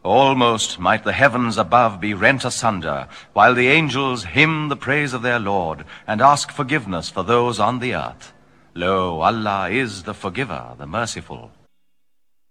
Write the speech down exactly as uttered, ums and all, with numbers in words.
Almost might the heavens above be rent asunder, while the angels hymn the praise of their Lord, and ask forgiveness for those on the earth. Lo, Allah is the forgiver, the merciful.